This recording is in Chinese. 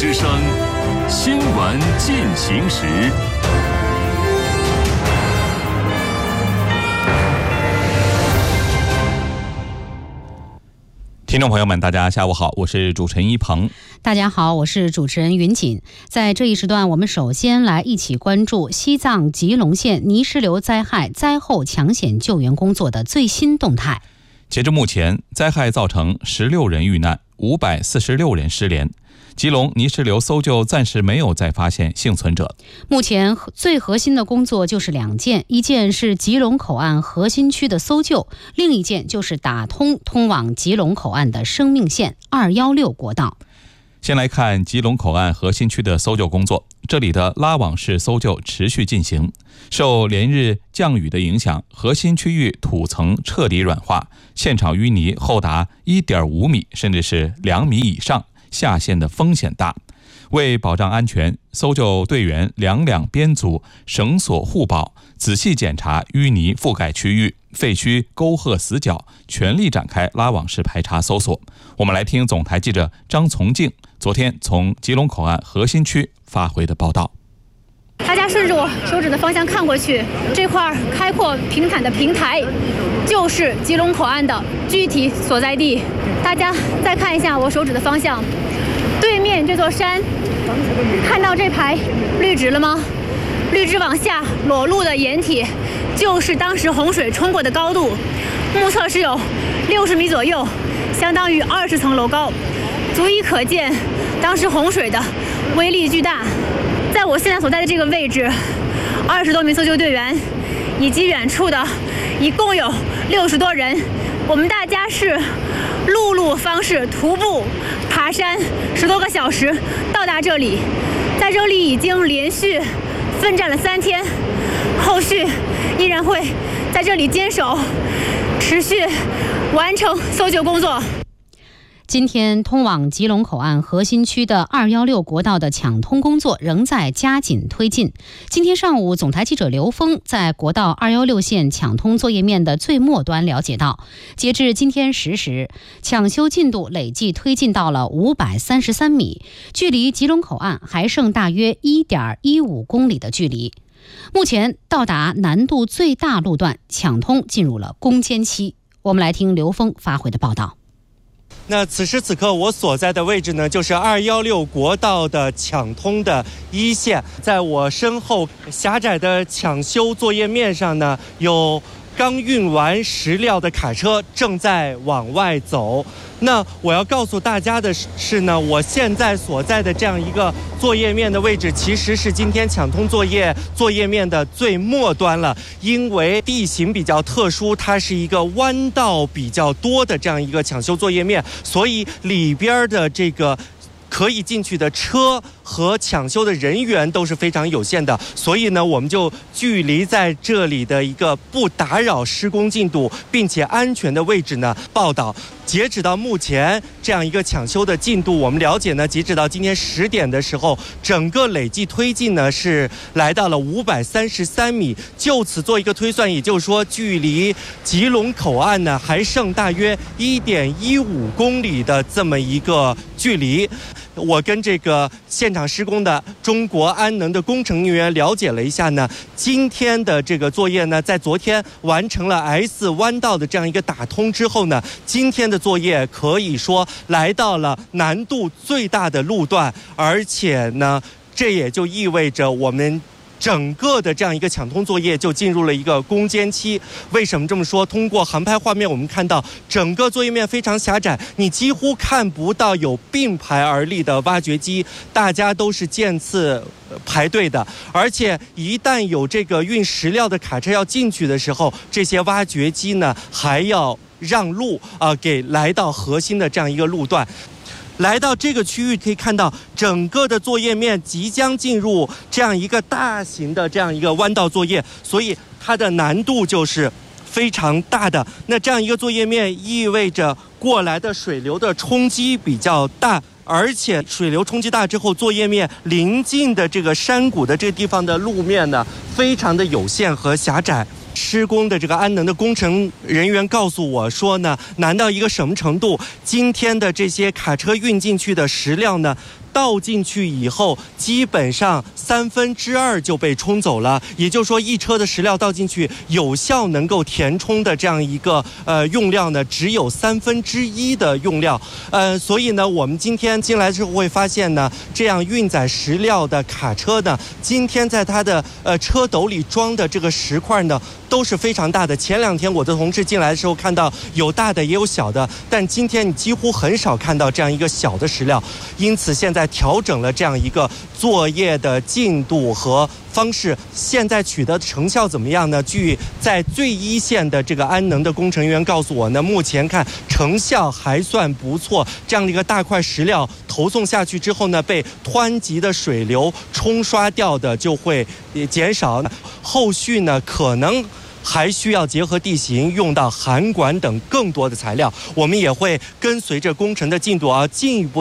之声，新闻进行时。 听众朋友们，大家下午好，我是主持人一鹏。 大家好，我是主持人云锦。在这一时段，我们首先来一起关注西藏吉隆县泥石流灾害灾后抢险救援工作的最新动态。 截至目前，灾害造成16人遇难，546人失联。吉隆泥石流搜救暂时没有再发现幸存者。 目前最核心的工作就是2件，一件是吉隆口岸核心区的搜救，另一件就是打通往吉隆口岸的生命线216国道。 先来看吉隆口岸核心区的搜救工作，这里的拉网式搜救持续进行。受连日降雨的影响，核心区域土层彻底软化，现场淤泥厚达1.5米，甚至是2米以上，下陷的风险大。为保障安全，搜救队员两编组，绳索互保，仔细检查淤泥覆盖区域、废墟、沟壑死角，全力展开拉网式排查搜索。我们来听总台记者张从静昨天从吉隆口岸核心区发回的报道。 大家顺着我手指的方向看过去，这块开阔平坦的平台就是吉隆口岸的具体所在地。大家再看一下我手指的方向，对面这座山，看到这排绿植了吗？绿植往下裸露的掩体就是当时洪水冲过的高度，目测是有60米左右，相当于20层楼高，足以可见当时洪水的威力巨大。在我现在所在的这个位置，20多名搜救队员以及远处的一共有60多人，我们大家是陆路方式徒步爬山10多个小时到达这里，在这里已经连续奋战了3天，后续依然会在这里坚守，持续完成搜救工作。 今天通往吉隆口岸核心区的216国道的抢通工作仍在加紧推进。今天上午，总台记者刘峰在国道216线抢通作业面的最末端了解到，截至今天10时，抢修进度累计推进到了533米，距离吉隆口岸还剩大约 1.15 公里的距离。目前到达难度最大路段抢通进入了攻坚期。我们来听刘峰发回的报道。 那此时此刻我所在的位置呢，就是216国道的抢通的一线。在我身后狭窄的抢修作业面上呢，有刚运完石料的卡车正在往外走。那我要告诉大家的是呢，我现在所在的这样一个作业面的位置，其实是今天抢通作业面的最末端了。因为地形比较特殊，它是一个弯道比较多的这样一个抢修作业面，所以里边的这个可以进去的车和抢修的人员都是非常有限的，所以呢，我们就距离在这里的一个不打扰施工进度并且安全的位置呢报道。截止到目前这样一个抢修的进度，我们了解呢，截止到今天10点的时候，整个累计推进呢是来到了533米。就此做一个推算，也就是说，距离吉隆口岸呢还剩大约1.15公里的这么一个距离。我跟这个现场施工的中国安能的工程人员了解了一下呢，今天的这个作业呢，在昨天完成了 S 弯道的这样一个打通之后呢，今天的作业可以说来到了难度最大的路段，而且呢，这也就意味着我们整个的这样一个抢通作业就进入了一个攻坚期。为什么这么说？通过航拍画面我们看到整个作业面非常狭窄，你几乎看不到有并排而立的挖掘机，大家都是渐次排队的，而且一旦有这个运石料的卡车要进去的时候，这些挖掘机呢还要让路给来到核心的这样一个路段。来到这个区域可以看到，整个的作业面即将进入这样一个大型的这样一个弯道作业，所以它的难度就是非常大的。那这样一个作业面意味着过来的水流的冲击比较大，而且水流冲击大之后，作业面临近的这个山谷的这个地方的路面呢，非常的有限和狭窄。施工的这个安能的工程人员告诉我说呢，难到一个什么程度？今天的这些卡车运进去的石料呢， 倒进去以后，基本上2/3就被冲走了，也就是说一车的石料倒进去，有效能够填充的这样一个用料呢，只有1/3的用料。所以呢，我们今天进来之后会发现呢，这样运载石料的卡车呢，今天在它的车斗里装的这个石块呢，都是非常大的。前2天我的同事进来的时候看到有大的也有小的，但今天你几乎很少看到这样一个小的石料。因此现在调整了这样一个作业的进度和方式，现在取得的成效怎么样呢？据在最一线的这个安能的工程员告诉我呢，目前看成效还算不错。这样的一个大块石料投送下去之后呢，被湍急的水流冲刷掉的就会减少。后续呢，可能还需要结合地形用到涵管等更多的材料，我们也会跟随着工程的进度进一步